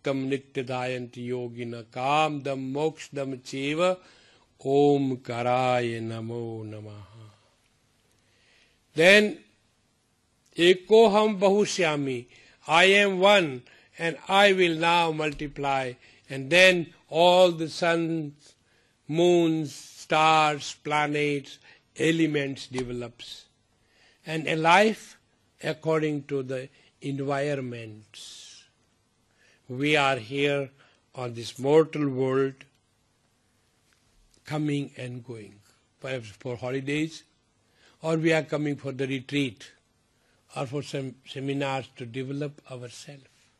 yuktam nityadayanti yogina kamdam mokshadam cheva om karaya namo namaha. Then ekoham bahushyami, I am one and I will now multiply. And then all the suns, moons, stars, planets, elements develops. And a life according to the environments. We are here on this mortal world, coming and going, perhaps for holidays, or we are coming for the retreat, or for some seminars to develop ourselves.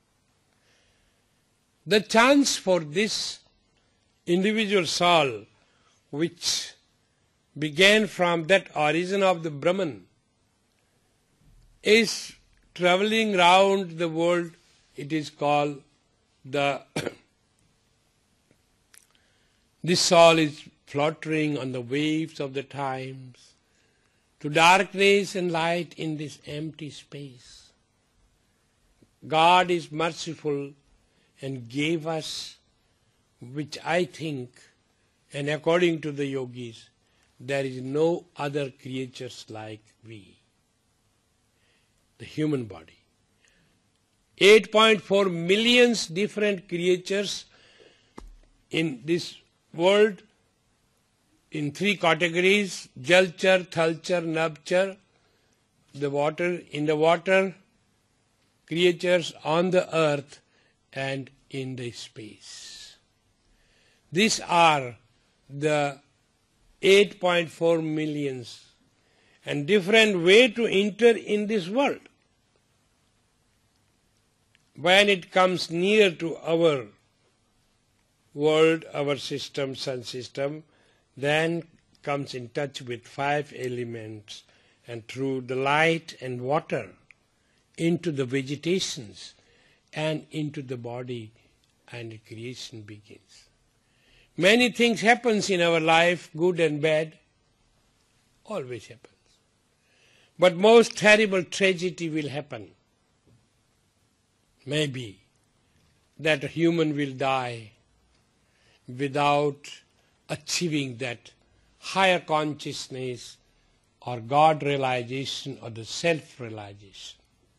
The chance for this individual soul, which began from that origin of the Brahman, is traveling round the world. It is called the this soul is fluttering on the waves of the times, to darkness and light in this empty space. God is merciful and gave us, which I think, and according to the yogis, there is no other creatures like we. The human body. 8.4 million different creatures in this world, in three categories: Jalchar, Thalchar, Nabchar, the water, in the water, creatures on the earth, and in the space. These are the 8.4 millions, and different way to enter in this world. When it comes near to our world, our system, sun system, then comes in touch with 5 elements, and through the light and water into the vegetations and into the body, and creation begins. Many things happens in our life, good and bad, always happens. But most terrible tragedy will happen. Maybe that a human will die without achieving that higher consciousness or God realization or the self-realization.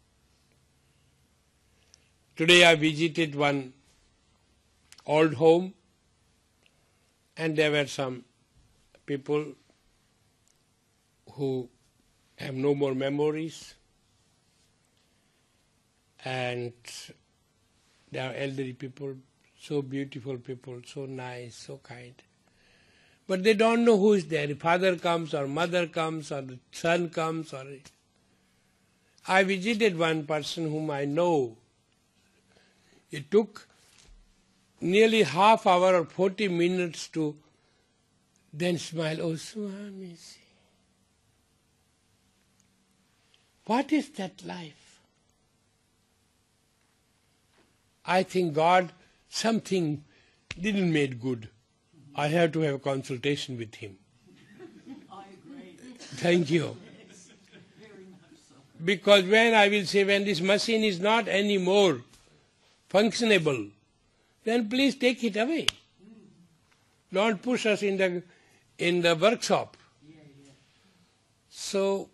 Today I visited one old home, and there were some people who have no more memories, and they are elderly people, so beautiful people, so nice, so kind. But they don't know who is there. Father comes or mother comes or the son comes. Or I visited one person whom I know. It took nearly half hour or 40 minutes to then smile. Oh, Swami, what is that life? I think God something didn't make good. I have to have a consultation with him. I agree. Thank you. Yes, very much so. Because when this machine is not anymore functionable, then please take it away. Don't push us in the workshop. Yeah. So,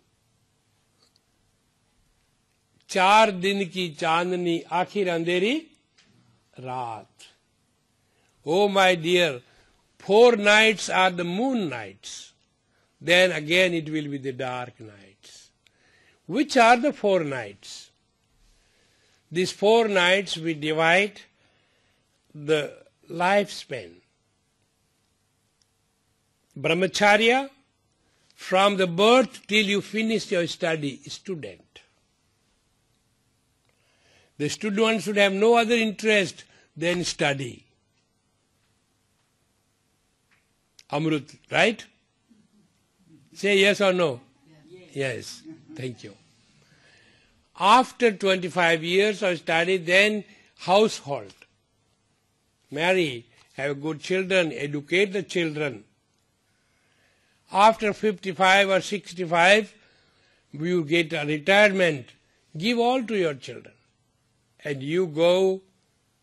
4 दिन की चांदनी आखिर अंधेरी रात. Oh my dear, 4 nights are the moon nights. Then again it will be the dark nights. Which are the 4 nights? These 4 nights we divide the lifespan. Brahmacharya, from the birth till you finish your study, student. The student should have no other interest than study. Amrut, right? Say yes or no? Yes. Thank you. After 25 years of study, then household. Marry, have good children, educate the children. After 55 or 65, you get a retirement. Give all to your children. And you go